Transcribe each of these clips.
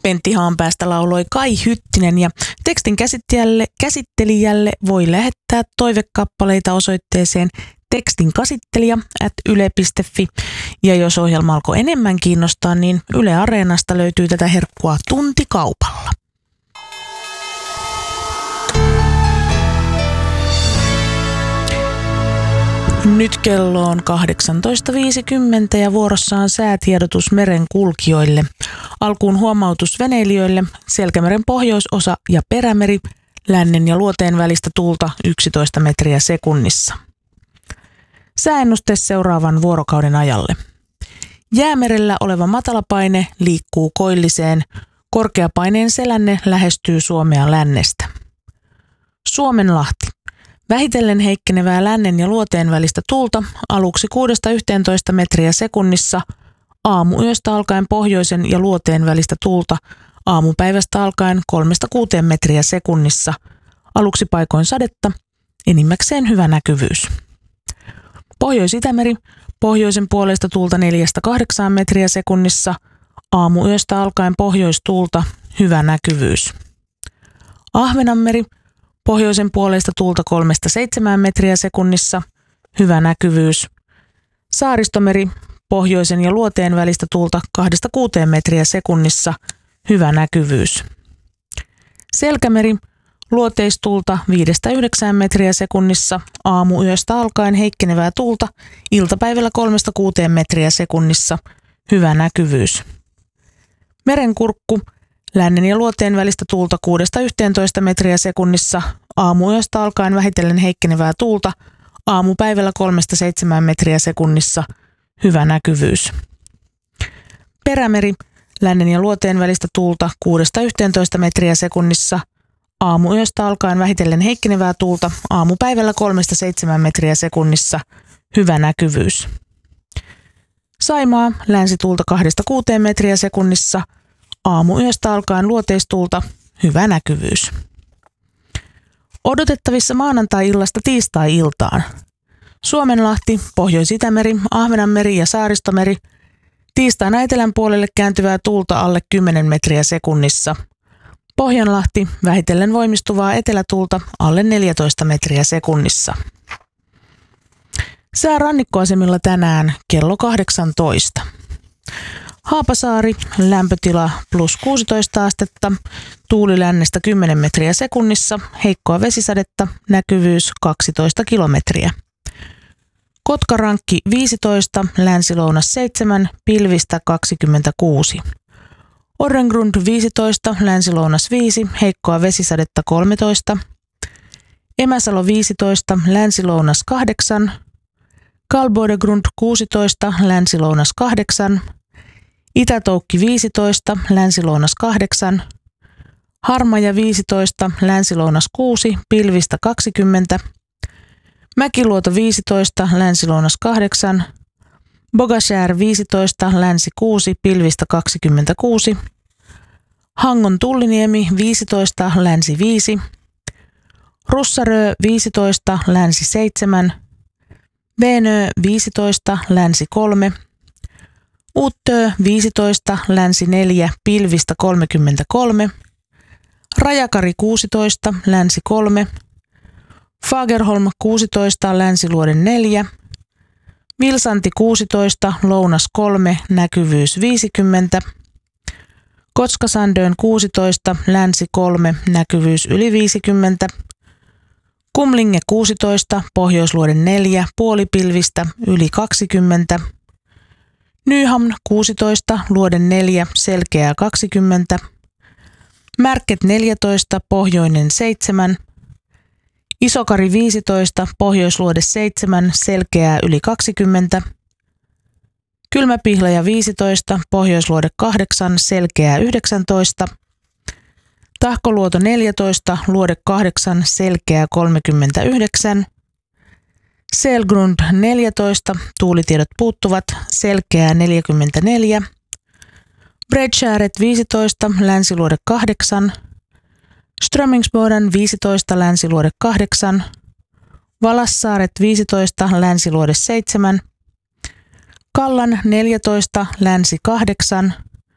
Pentti Haanpäästä lauloi Kai Hyttinen ja tekstin käsittelijälle voi lähettää toivekappaleita osoitteeseen tekstinkäsittelijä@yle.fi. Ja jos ohjelma alkoi enemmän kiinnostaa, niin Yle Areenasta löytyy tätä herkkua tuntikaupalla. Nyt kello on 18.50 ja vuorossa on säätiedotus merenkulkijoille. Alkuun huomautus veneilijöille: Selkämeren pohjoisosa ja perämeri, lännen ja luoteen välistä tuulta 11 metriä sekunnissa. Sääennuste seuraavan vuorokauden ajalle. Jäämerellä oleva matalapaine liikkuu koilliseen. Korkeapaineen selänne lähestyy Suomea lännestä. Suomenlahti. Vähitellen heikkenevää lännen ja luoteen välistä tuulta aluksi 6-11 metriä sekunnissa, aamuyöstä alkaen pohjoisen ja luoteen välistä tuulta aamupäivästä alkaen 3-6 metriä sekunnissa, aluksi paikoin sadetta, enimmäkseen hyvä näkyvyys. Pohjois-Itämeri, pohjoisen puolesta tuulta 4-8 metriä sekunnissa, aamuyöstä alkaen pohjoistuulta, hyvä näkyvyys. Ahvenanmeri, pohjoisen puolesta tuulta 3-7 metriä sekunnissa, hyvä näkyvyys. Saaristomeri, pohjoisen ja luoteen välistä tuulta 2-6 metriä sekunnissa, hyvä näkyvyys. Selkämeri, luoteistuulta 5-9 metriä sekunnissa, aamuyöstä alkaen heikkenevää tuulta, iltapäivällä 3-6 metriä sekunnissa, hyvä näkyvyys. Merenkurkku, lännen ja luoteen välistä tuulta 6-11 metriä sekunnissa, aamuyöstä alkaen vähitellen heikkenevää tuulta, aamupäivällä 3-7 metriä sekunnissa, hyvä näkyvyys. Perämeri, lännen ja luoteen välistä tuulta 6-11 metriä sekunnissa, aamuyöstä alkaen vähitellen heikkenevää tuulta, aamupäivällä 3-7 metriä sekunnissa, hyvä näkyvyys. Saimaa, länsituulta 2-6 metriä sekunnissa, aamuyöstä alkaen luoteistuulta, hyvä näkyvyys. Odotettavissa maanantai-illasta tiistai-iltaan. Suomenlahti, Pohjois-Itämeri, Ahvenanmeri ja Saaristomeri. Tiistaina etelän puolelle kääntyvää tuulta alle 10 metriä sekunnissa. Pohjanlahti, vähitellen voimistuvaa etelätuulta alle 14 metriä sekunnissa. Sää rannikkoasemilla tänään kello 18. Haapasaari, lämpötila +16 astetta, tuuli lännestä 10 metriä sekunnissa, heikkoa vesisadetta, näkyvyys 12 kilometriä. Kotkarankki 15, länsilounas 7, pilvistä 26. Orrengrund 15, länsilounas 5, heikkoa vesisadetta 13. Emäsalo 15, länsilounas 8. Kalbodegrund 16, länsilounas 8. Itätoukki 15, länsilounas 8. Harmaja 15, länsilounas 6, pilvistä 20. Mäkiluoto 15, länsilounas 8. Bogashär 15, länsi 6, pilvistä 26. Hangon Tulliniemi 15, länsi 5. Russarö 15, länsi 7. Venö 15, länsi 3. Uttö 15, länsi 4, pilvistä 33. Rajakari 16, länsi 3. Fagerholm 16, länsiluoden 4. Vilsanti 16, lounas 3, näkyvyys 50. Kotskasandön 16, länsi 3, näkyvyys yli 50. Kumlinge 16, pohjoisluoden 4, puolipilvistä yli 20. Nyhamn 16, luoden 4, selkeää 20. Märket 14, pohjoinen 7. Isokari 15, pohjoisluode 7, selkeää yli 20. Kylmäpihlaja 15, pohjoisluode 8, selkeää 19. Tahkoluoto 14, luode 8, selkeää 39. Selgrund 14, tuulitiedot puuttuvat, selkeää 44. Bredskäret 15, länsiluode 8. Strömingsboden 15, länsiluode 8. Valassaaret 15, länsiluode 7. Kallan 14, länsi 8.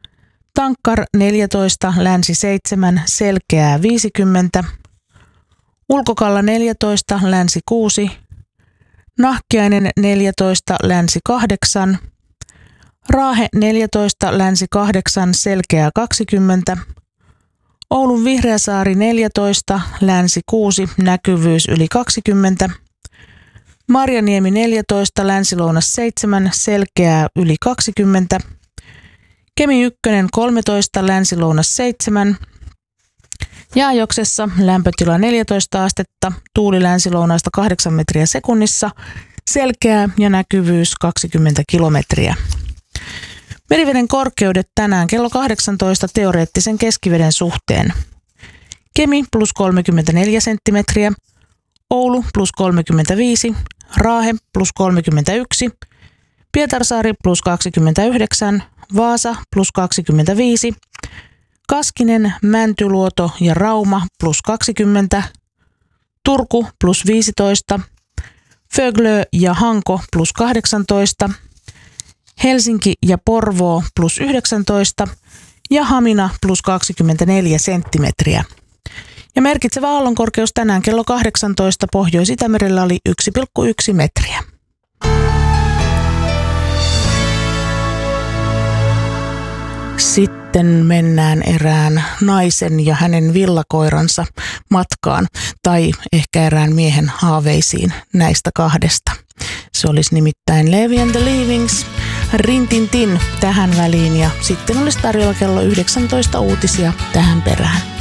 Tankkar 14, länsi 7, selkeää 50. Ulkokalla 14, länsi 6. Nahkiainen 14, länsi 8. Raahe 14, länsi 8, selkeää 20. Oulun Vihreäsaari 14, länsi 6, näkyvyys yli 20. Marjaniemi 14, länsi-lounas 7, selkeää yli 20. Kemi 1 13, länsi-lounas 7. Jaajoksessa lämpötila 14 astetta, tuuli länsi-lounaasta 8 metriä sekunnissa, selkeää ja näkyvyys 20 kilometriä. Meriveden korkeudet tänään kello 18 teoreettisen keskiveden suhteen. Kemi plus 34 senttimetriä, Oulu plus 35, Raahe plus 31, Pietarsaari plus 29, Vaasa plus 25, Kaskinen, Mäntyluoto ja Rauma plus 20, Turku plus 15, Föglö ja Hanko plus 18, Helsinki ja Porvoo plus 19 ja Hamina plus 24 senttimetriä. Ja merkitsevä aallonkorkeus tänään kello 18 Pohjois-Itämerellä oli 1,1 metriä. Sitten mennään erään naisen ja hänen villakoiransa matkaan, tai ehkä erään miehen haaveisiin näistä kahdesta. Se olisi nimittäin Levi and the Leavings, Rintintin tähän väliin, ja sitten olisi tarjolla kello 19 uutisia tähän perään.